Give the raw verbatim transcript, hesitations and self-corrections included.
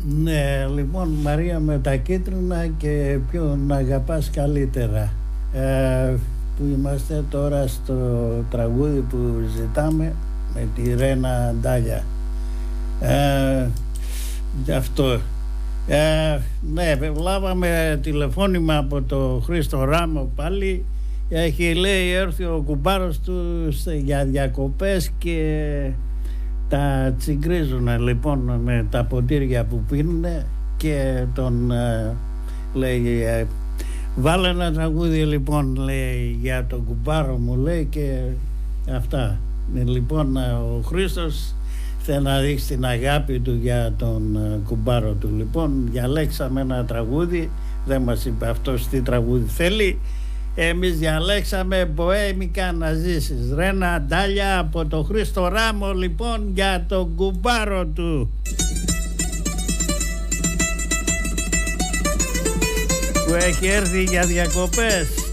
Ναι, λοιπόν, Μαρία με τα κίτρινα και ποιον αγαπάς καλύτερα. Ε, που είμαστε τώρα στο τραγούδι που ζητάμε με τη Ρένα Ντάλια. Ε, γι' αυτό. Ε, ναι, λάβαμε τηλεφώνημα από το Χρήστο Ράμο πάλι. Έχει, λέει, έρθει ο κουμπάρος του για διακοπές και τα τσιγκρίζουν λοιπόν με τα ποτήρια που πίνουν και τον ε, λέει ε, βάλε ένα τραγούδι λοιπόν, λέει, για τον κουμπάρο μου, λέει, και αυτά. Λοιπόν, ο Χρήστος θέλει να δείξει την αγάπη του για τον ε, κουμπάρο του. Λοιπόν, διαλέξαμε ένα τραγούδι, δεν μας είπε αυτός τι τραγούδι θέλει. Εμείς διαλέξαμε Μποέμικα να ζήσεις. Ρένα Ντάλια από το Χρήστο Ράμο, λοιπόν, για τον κουμπάρο του που έχει έρθει για διακοπές.